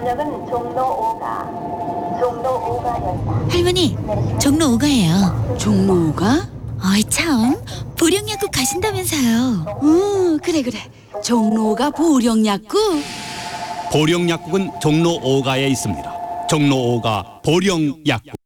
역은 종로 5가였다. 할머니, 종로 5가예요. 종로 5가? 어이 참, 보령약국 가신다면서요. 그래. 종로 5가 보령약국? 보령약국은 종로 5가에 있습니다. 종로 5가 보령약국.